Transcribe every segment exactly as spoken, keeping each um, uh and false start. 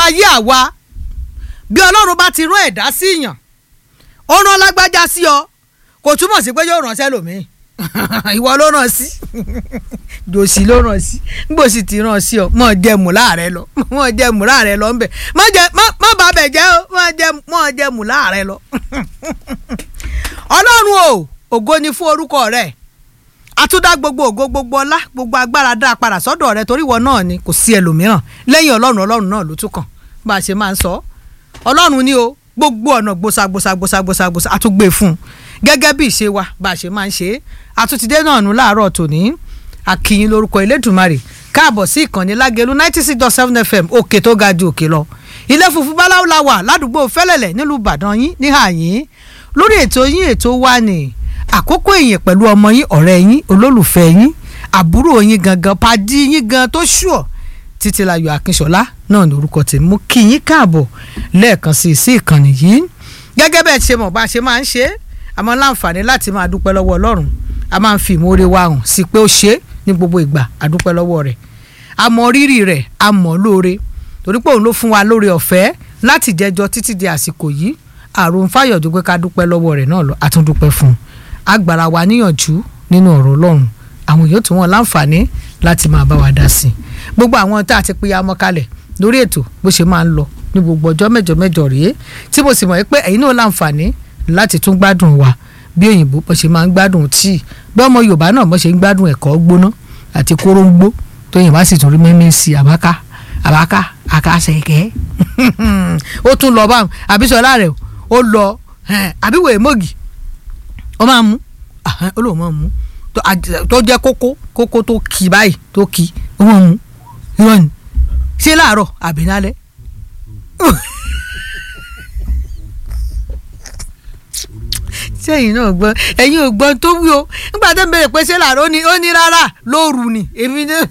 ayé àwa bí Ọlọ́run bá ti rán ẹ̀dá sí yàn ó rán lágbájá sí ọ kò túmọ̀ sí pé yóò ránṣẹ́ lòmíì ìwọ ló rán sí jòsí ló rán sí nígbò sì ti rán sí ọ mọ̀ jẹ́ mùlá rẹ lọ mọ̀ jẹ́ mùlá rẹ lọ ńbẹ má jẹ́ má bá bẹ̀ jẹ́ o mọ̀ jẹ́ mọ̀ jẹ́ mùlá rẹ lọ. Ọlọ́run o ògo ni fún orúkọ rẹ àtúndá gbogbo ògo gbogbo ọlá gbogbo agbára dá padà sọ́dọ̀ rẹ torí ìwọ náà ni kò sí ẹlòmíràn lẹ́yìn Ọlọ́run Ọlọ́run náà ló tún kàn bá a ṣe máa ń sọ Ọlọ́run ni o gbogbo ọ̀nà gbòsà gbòsà gbòsà gbòsà gbòsà àtúgbè fún un gẹ́gẹ́ bí ìṣe wa bá a ṣe máa ń ṣe àtúntìdé náà nù láàárọ̀ tòní àkìyìn lórúkọ Elédùmarè káàbọ̀ sí ìkànnì Lágelú ninety six dot seven F M òkè tó ga ju òkè lọ ilé funfun báláwo la wà ládùúgbò Fẹ́lẹ́lẹ̀ nílùú Ìbàdàn yín níhà yín lórí ètò yín ètò wa ní àkókò ìyìn pẹ̀lú ọmọ yín ọ̀rẹ́ yín olólùfẹ́ yín àbúrò yín gangan padì yín gan tó ṣùọ̀ Títílayọ̀ Akínṣọlá náà ní orúkọ tèmi mú kí yín káàbọ̀ lẹ́ẹ̀kan sí sí ìkànnì yìí gẹ́gẹ́ bẹ́ẹ̀ ṣe mọ̀ bá a ṣe máa ń ṣe àmọ́ láǹfààní láti máa dúpẹ́ lọ́wọ́ Ọlọ́run a máa ń fi ìmoore wa hàn sí pé ó ṣe ní gbogbo ìgbà a dúpẹ́ lọ́wọ́ rẹ̀ a mọ rírì rẹ̀ a mọ̀ lóore torí pé òun ló fún wa lóore ọ̀fẹ́ láti jẹjọ títí di àsìkò yìí àrùn fáyọ̀dù pé ká dúpẹ́ lọ́wọ́ rẹ̀ náà lọ a tún dúpẹ́ fún un agbára wa níyànjú nínú ọ̀rọ̀ Ọlọ́run àwọn yóò tún wọn láǹfààní láti máa bá wa dá sí i gbogbo àwọn tá a ti pínyà mọ́ kalẹ̀ lórí ètò bó ṣe máa ń lọ ní gbogbo ọjọ́ mẹ́jọ mẹ́jọ rèé tí mo sì mọ̀ pé ẹ̀yin náà láǹfààní láti tún gbádùn wa bí òyìnbó bó ṣe máa ń gbádùn tíì bí ọmọ Yorùbá náà bó ṣe ń gbádùn ẹ̀kọ́ gbóná àti kóróńgbó tó yìnbá sì tún rí mẹ́mẹ́ sí àbáká àbáká àkàṣẹ̀kẹ́ ó tún lọ báwọn àbísọ̀lá rẹ̀ ó lọ àbíwò èmọ́gì ó máa mú ó lóun máa mú tó jẹ́ kókó kókó tó kì báyìí tó kì ó máa mú irọ́ ni ṣé láàárọ̀ àbí lálẹ́ sẹ́yìn náà gbọ́ ẹ̀yin ò gbọ́n tó wí o nígbà tó ń bẹ̀rẹ̀ pé ṣé làárọ̀ ni ó ní rárá lóru ni èmi ní.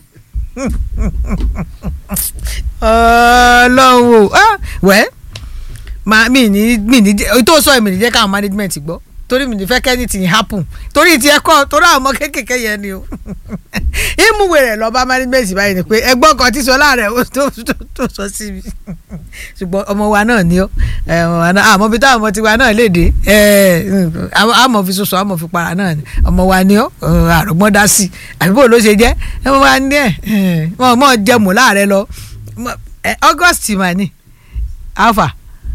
ọlọ́run o wẹ́ mi ní mi ní tó sọ èmi ní jẹ́ káwọn management gbọ́ torí mi ní fẹ́ kẹ́ni tì í happen torí ti ẹ kọ́ torí àwọn ọmọ kéékèèké yẹn ni o ìmúwe rẹ̀ lọ bá management báyìí ni pé ẹgbọ́n kan tí sọ láàrẹ̀ tó sọ sí mi ṣùgbọ́n ọmọ wa náà ni ó àmọ́ bí táwọn ọmọ tiwa náà lè dé àmọ́ fi soso àmọ́ fi para náà ni ọmọ wa ni ó àrògbọ́n dá sí àbí bò ló ṣe jẹ́ ọmọ wa ní ẹ̀ wọ́n mọ̀ jẹ́mu láàrẹ̀ lọ August mà ní alpha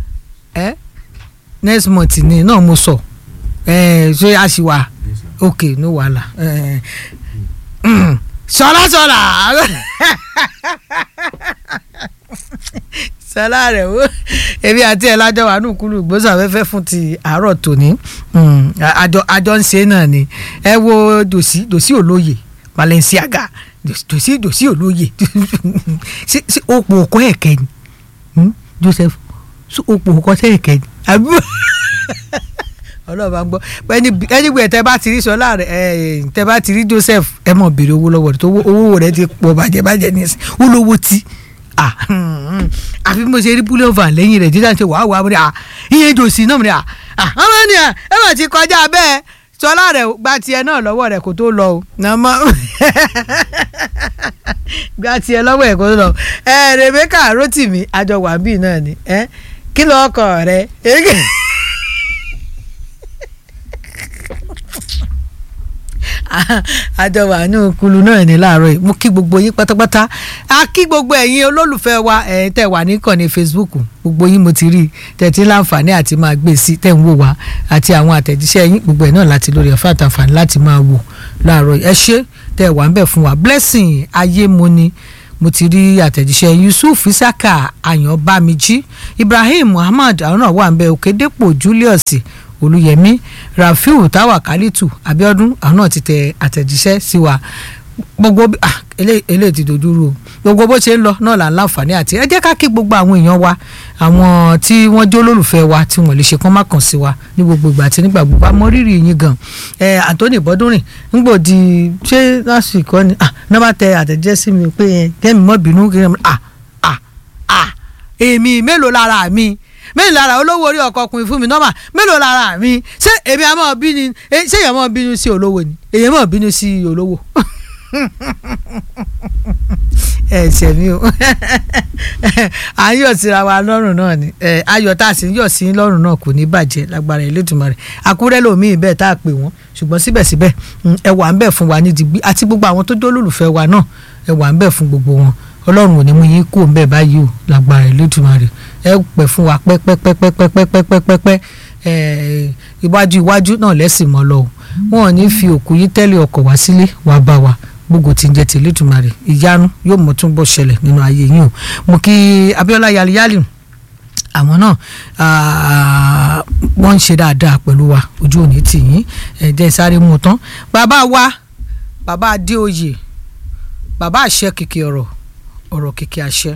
next month ni náà mo sọ ṣé a ṣì wà ok no wàhálà sọlá sọlá sọlá rẹ o èmi àti ẹ lájọ wà ní ìkúlù ìgbésàfẹ́fẹ́ fún ti àárọ̀ tòní àjọ àjọ ń ṣe náà ni ẹ wo dòsí dòsí olóye Balenciaga dòsí dòsí olóye ṣé òpó òkọ ẹ̀kẹ́ ni Joseph òpó òkọ ẹ̀kẹ́ ni àbí ọlọ́ọ̀bá ń gbọ́ ẹnigbẹ́ tẹ bá ti rí sọlá rẹ tẹ bá ti rí Joseph ẹ mọ̀ béèrè owó lọ́wọ́ rẹ tó owó rẹ ti pọ̀ bàjẹ́ bàjẹ́ ní ẹsẹ̀ ó lówó tí àfi mo ṣe rí púlọ̀fà lẹ́yìn rẹ̀ jíjà ń ṣe wàá wàá mo ní à ìyẹn jòsì náà mo ní à ọmọ ní à ẹ mà ti kọjá bẹ́ẹ̀ sọlá rẹ gba tiẹ̀ náà lọ́wọ́ rẹ kó tó lọ o nàmọ́ gba tiẹ̀ lọ́wọ́ ẹ̀ kó tó lọ ẹ Rebecca Rotimi àjọwàbí náà ni ẹ kí lọ́ọ̀kọ̀ rẹ àjọ wà ní òkúlu náà ní láàárọ̀ yìí mú kí gbogbo yín pátápátá a kí gbogbo ẹ̀yin olólùfẹ́ wa ẹ̀yin tẹ̀ wà níkànnì Facebook gbogbo yín mo ti rí tẹ̀tí láǹfààní àti máa gbé sí tẹ̀ ń wò wá àti àwọn àtẹ̀jíṣẹ́ yín gbogbo ẹ̀ náà láti lórí ẹ̀fọ́ àtàǹfààní láti máa wò láàárọ̀ yìí ẹ ṣé tẹ̀ wà ń bẹ̀ fún wa Blessing Ayémoni mo ti rí àtẹ̀jíṣẹ́ Yusuf Isaka Ayọ̀bámijí Ibrahim Muhammad àwọn náà wà ń bẹ̀ Òkèdèpọ̀ Julius Olúyẹmí Rafiu Tawakalitu Abiodun àwọn náà ti tẹ àtẹ̀jíṣẹ́ sí wa gbogbo eléyìí ti dojúrú o gbogbo bó ṣe ń lọ náà là ń láǹfààní àti ẹ jẹ́ ká kí gbogbo àwọn èèyàn wa àwọn tí wọ́n jẹ́ olólùfẹ́ wa tí wọ́n lè ṣe kán má kàn sí wa ní gbogbo ìgbà àti nígbà gbogbo àmọ́ rírì yín gan ẹ Anthony Bọ́dúnrìn ńgbò di ṣé lásìkò ni ah náà bá tẹ àtẹ̀jíṣẹ́ sí mi pé kẹ́mi mọ́ bínú kí ni ah ah ah èmi mélòó lára mi mélòó lára olówó orí ọkọ ọkùnrin fún mi nọ́mà mélòó lára mi ṣé èmi àmọ́ bínú ṣé èèyàn mọ́ bínú sí olówó ni èèyàn mọ́ bínú sí olówó ẹ ṣe mi o à ń yọ̀ síra wa lọ́rùn náà ni ayọ̀ tá a sì ń yọ̀ sí lọ́rùn náà kò ní bàjẹ́ lágbára Elédùmarè. Àkúrẹ́ lòmíì bẹ́ẹ̀ tá a pè wọ́n ṣùgbọ́n síbẹ̀síbẹ̀ ẹ wà ń bẹ̀ fún wa ní digbí àti gbogbo àwọn tó jẹ́ olólùfẹ́ wa náà ẹ wà ń bẹ̀ fún gbogbo wọn. Ọlọ́run ò ní mú yín kú òun bẹ́ẹ̀ báyìí o lágbára Elédùmarè. Ẹ pẹ́ fún wa pẹ́pẹ́pẹ́pẹ́pẹ́pẹ́pẹ́pẹ́ iwájú iwájú náà lẹ́sìn mọ́ lọ o. Wọn ò ní fi òkú yín tẹ́lẹ̀ ọkọ̀ wá sílé wá bá wa gbogbo tí ń jẹ́ ti Elédùmarè ìyanu yóò mọ̀ tún bọ̀ ṣẹlẹ̀ nínú ayé yín o. Mo kí Abíọ́lá Yaliyali àwọn náà wọ́n ń ṣe dáadáa pẹ̀lú wa ojú òní tì yín ẹ̀jẹ̀ sáré mu tán. Bàbá wa bàbá Adéoyè bàbá àṣẹ kìkì ọ̀rọ̀ ọ̀rọ̀ kìkì àṣẹ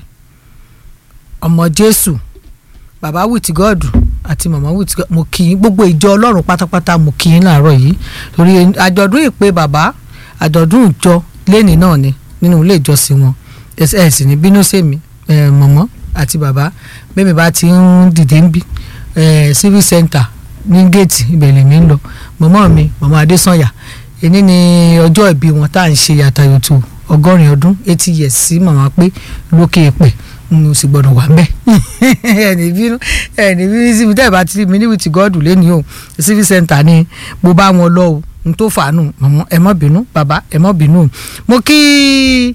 ọmọ Jésù bàbá with God àti màmá with God mo kí yín gbogbo ìjọ Ọlọ́run pátápátá mo kí yín láàárọ̀ yìí torí àjọ̀dún ìpè bàbá àjọ̀dún ìjọ lẹ́nìí náà ni nínú ilé ìjọsìn wọn ẹ sì ní bínú sèmi mọ̀mọ́ àti bàbá bẹ́ẹ̀ bá ti ń dìde ń bí civil center ní géètì ibẹ̀ lèmi ń lọ mọ̀mọ́ mi mọ̀mọ́ Adésànyà èní ni ọjọ́ ìbí wọn tá à ń ṣe yàtàyòtò ọgọ́rin ọdún eighty years sí màmá pé lókè èpè mo sì gbọ́dọ̀ wà ńbẹ̀ ẹni bínú ẹni bínú síbi tẹ́ ẹ̀ bá ti rí mi ní with God lẹ́ni o civil center ni mo bá wọn lọ o n tó fàánù mọ̀mọ́ ẹ má bínú bàbá ẹ má bínú mo kí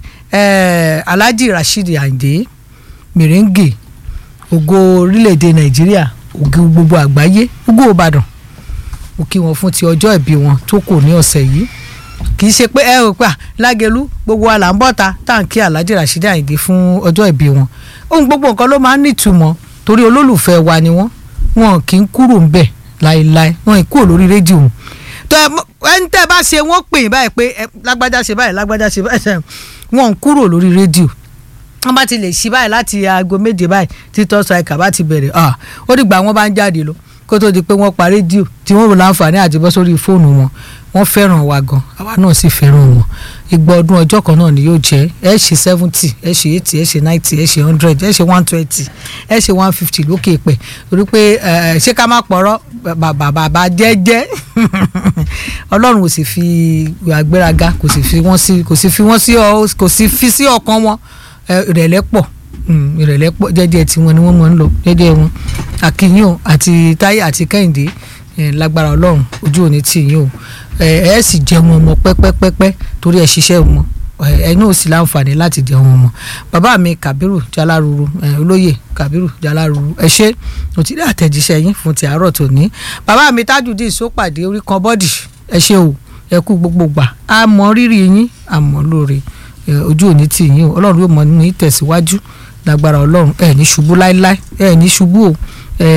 Alhaji Rasheed Ayinde mèrèǹgè ògo orílẹ̀-èdè Nàìjíríà ògo gbogbo àgbáyé ògo Ìbàdàn mo kí wọn fún ti ọjọ́ ìbí wọn tó kù ní ọ̀sẹ̀ yìí kì í ṣe pé ẹ ò pa Lágẹ̀lú gbogbo wa là ń bọ́ta táǹkì Alhaji Rasheed Ayinde fún ọjọ́ ìbí wọn ohun gbogbo nǹkan ló máa ń nítumọ̀ torí olólùfẹ́ wa ni wọ́n wọn kì í kúrò ń bẹ̀ láéláé wọn ì kúrò lórí rédíò tó ẹni tẹ́ bá ṣe wọ́n pè báyìí pé lágbájá ṣe báyìí lágbájá ṣe báyìí wọn ò kúrò lórí rédíò wọ́n bá ti lè ṣí báyìí láti aago méje báyìí títọ́ sọ ẹ̀ka bá ti bẹ̀rẹ̀ ó dìgbà wọ́n bá ń jáde lọ kó tó di pé wọ́n pa rédíò tí wọ́n rò láǹfààní àti bọ́ sórí fóònù wọn wọ́n fẹ́ràn wa gan àwa náà sì fẹ́ràn wọn ìgbà ọdún ọjọ́ kan náà ni yóò jẹ́ ẹ ṣe seventy ẹ ṣe eighty ẹ ṣe ninety ẹ ṣe hundred ẹ ṣe one twenty ẹ ṣe one fifty lókè pẹ̀ torí pé ṣé ká má pọ̀rọ̀ bàbá bàbá jẹ́jẹ́ Ọlọ́run kò sì fi àgbéraga kò sì fi wọ́n sí kò sì fi wọ́n sí kò sì fi sí ọkàn wọn ìrẹ̀lẹ̀ pọ̀ ìrẹ̀lẹ̀ pọ̀ jẹ́jẹ́ tiwọn ni wọ́n mọ̀ ń lọ jẹ́jẹ́ wọn Akínyìn àti Táyé àti Kẹ́hìndé lágbára Ọlọ́run ojú òní tì yín o ẹ sì jẹun ọmọ pẹ́pẹ́pẹ́pẹ́ torí ẹ ṣiṣẹ́ wọn ẹ náà sì láǹfààní láti jẹun ọmọ bàbá mi Kàbírù Jaláruru olóyè Kàbírù Jaláruru ẹ ṣé mo ti rí àtẹ̀jíṣẹ́ yín fún ti àárọ̀ tòní bàbá mi Tajudeen Sópàdé orí kan bọ́dì ẹ ṣé o ẹ kú gbogbo gbà á mọ rírì yín àmọ́ lóore ojú òní tì yín o Ọlọ́run yóò mọ ní tẹ̀síwájú lágbára Ọlọ́run ẹ ní ṣubú láíláí ẹ ní ṣubú o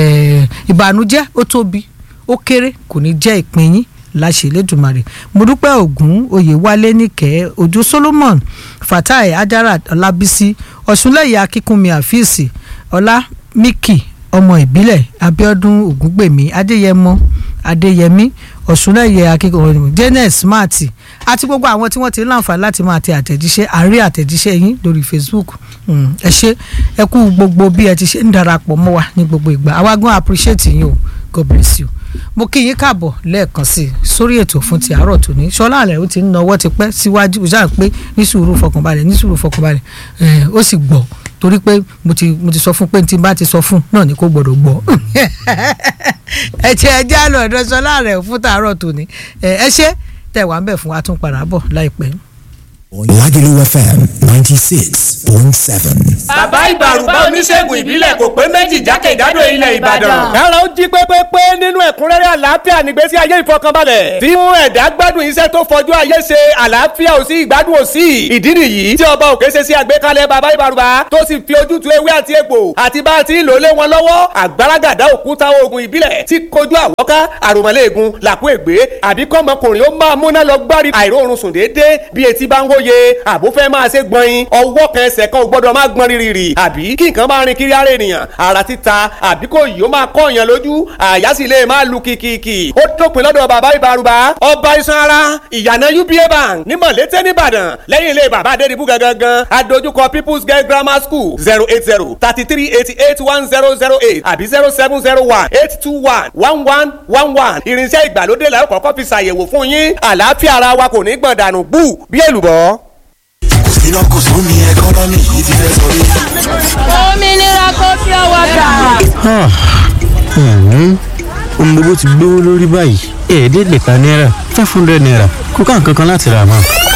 ìbànújẹ́ ó tóbi ó kéré kò ní jẹ́ ìpín yín láṣẹ Elédùmarè mo dúpẹ́ Ògún Oyèwálé Níkẹ́ Òjó Solomon Fatai Ajara Ọlábísí Ọ̀ṣunlẹ̀yẹ Akínkúnmi Àfíìsì Ọlá Miki ọmọ ìbílẹ̀ Abíọ́dún Ògúngbèmí Adéyẹmọ Adéyẹmí Ọ̀ṣunlẹ̀yẹ Akínkúnmi Janet Smart àti gbogbo àwọn tí wọ́n ti láǹfààní láti máa tẹ àtẹ̀jíṣẹ́ àrí àtẹ̀jíṣẹ́ yín lórí Facebook ẹ ṣé ẹ kú gbogbo bí ẹ ti ṣe ń darapọ̀ mọ́ wa ní gbogbo ìgbà àwa gan appreciate yín o God bless you mo kí yín káàbọ̀ lẹ́ẹ̀kan sí i sórí ètò fún ti àárọ̀ tòní Ṣọlá Àlẹ́ ó ti ń nawọ́ ti pẹ́ síwájú ṣáà pé ní sùúrù fọkànbalẹ̀ ní sùúrù fọkànbalẹ̀ ó sì gbọ́ torí pé mo ti mo ti sọ fún pé tí n bá ti sọ fún náà ni kò gbọ́dọ̀ gbọ́ ẹ ti ẹ já lọ ọ̀dọ̀ Ṣọlá Àlẹ́ fún tàárọ̀ tòní ẹ ṣé tẹ̀ wá ń bẹ̀ fún wa tún padà bọ̀ láìpẹ́. Lágẹ̀lú F M ninety six point seven. bàbá ìbàrùbá oníṣègùn ìbílẹ̀ kò pé méjì jákèjádò ilẹ̀ Ìbàdàn. kára ó jí pépépé nínú ẹ̀kúnrẹ́rẹ́ àlàáfíà nígbésí ayé ìfọkànbalẹ̀. tí mú ẹ̀dá gbádùn iṣẹ́ tó fọjú ayé ṣe àlàáfíà ò sí ìgbádùn ò sí. ìdí nìyí tí ọba òkè ṣe sí àgbékalẹ̀ bàbá ìbàrùbá tó sì fi ojútùú ewé àti egbò àti bá a ti ń lò lé wọn lọ́wọ́ àgbàràgàdá òkúta oògùn ìbílẹ̀ tí kojú àwọ́ká àròmọ̀lẹ́ẹ̀gùn làkú ègbé àbí kọ́mọkùnrin ó máa múná lọ gbárí àìróorun sùn déédéé bí etí bá ń wòye àbó fẹ́ máa ṣe gbọ̀nyin ọwọ́ kan ẹsẹ̀ ẹsẹ̀ kan ò gbọ́dọ̀ má gbọ́n rírì àbí kí nǹkan máa rin kiri ara ènìyàn ara títa àbí kò yìí ó máa kọ́ èèyàn lójú àyà sì lè máa lu kìkìkì ó dópin lọ́dọ̀ bàbá ìbárúbá ọba iṣan ara ìyànà uba bank ní mọ̀lété nìbàdàn lẹ́yìn ilé bàbá adédìbú gangan adójúkọ people's girl grammar school zero eight zero thirty three eighty eight one zero zero eight àbí zero seven zero one eight two one one one one one irinṣẹ́ ìgbàlódé la ó kọ́kọ́ fi ṣàyẹ̀wò fún yín àlàáfíà ara wa kò ní gbọ̀n dànù bú bí èlùbọ́. iná kò sún ní ẹkọ́nọ́mì yìí ti fẹ́ sọrí. òmìnira kò fi ọwọ́ gbà. ohun gbogbo ti gbówó lórí báyìí ẹ̀ẹ́dẹ́gbẹ̀ta náírà five hundred naira kó ká nǹkan kan láti rà mọ́.